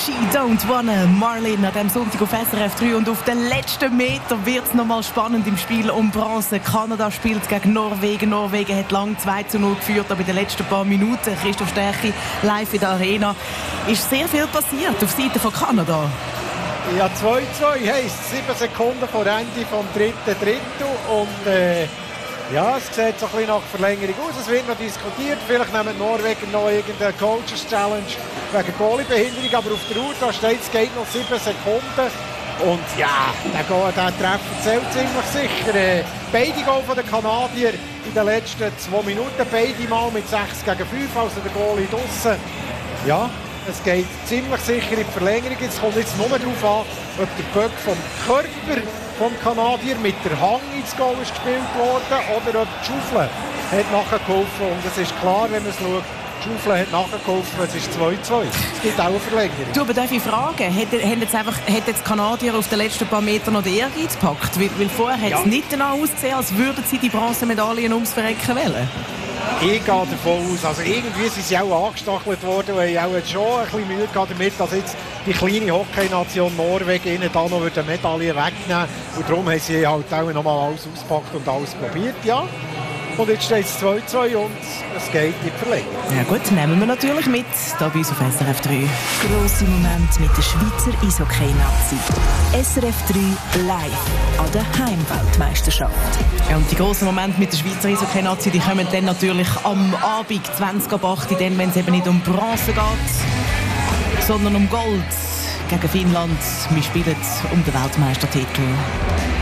She Don't Wanna, Marlin an diesem Sonntag auf SRF 3. Und auf den letzten Meter wird es nochmal spannend im Spiel um Bronze. Kanada spielt gegen Norwegen. Norwegen hat lang 2:0 geführt, aber in den letzten paar Minuten, Christoph Stärchi live in der Arena, ist sehr viel passiert auf Seite von Kanada. Ja, 2:2 heisst 7 Sekunden vor Ende vom dritten Drittel. Und ja, es sieht so ein bisschen nach Verlängerung aus. Es wird noch diskutiert. Vielleicht nehmen die Norweger noch irgendeine Coaches-Challenge wegen Goalie-Behinderung. Aber auf der Uhr da steht, es geht noch 7 Sekunden. Und ja, der Treffer zählt ziemlich sicher. Beide Goal der Kanadier in den letzten 2 Minuten. Beide mal mit 6 gegen 5, also der Goalie draussen. Ja, es geht ziemlich sicher in die Verlängerung. Jetzt kommt jetzt nur darauf an, ob der Puck vom Körper vom Kanadier mit der Hang ins Goal ist gespielt worden oder ob die Schaufel hat nachgeholfen. Und es ist klar, wenn man es schaut, die Schaufel hat nachgeholfen, es ist 2:2. Es gibt auch eine Verlängerung. Du, aber darf ich fragen, hat jetzt die Kanadier auf den letzten paar Metern noch den Ehrgeiz gepackt? Weil vorher hat es nicht danach ausgesehen, als würden sie die Bronzemedaillen ums Verrecken wollen. Ich gehe davon aus, also irgendwie sind sie auch angestachelt worden und haben auch jetzt schon ein bisschen Mühe gehabt damit, dass jetzt die kleine Hockey-Nation Norwegen ihnen da noch eine Medaille wegnehmen. Und darum haben sie halt auch noch mal alles ausgepackt und alles probiert, ja. Und jetzt steht es 2:2 und es geht in die Verlängerung. Ja gut, nehmen wir natürlich mit, hier bei uns auf SRF 3. Grosse Momente mit der Schweizer Eishockey-Nazi. SRF 3 live an der Heimweltmeisterschaft. Ja, und die grossen Momente mit der Schweizer Eishockey-Nazi, die kommen dann natürlich am Abend 20:08, dann, wenn es eben nicht um Bronze geht, sondern um Gold gegen Finnland. Wir spielen um den Weltmeistertitel.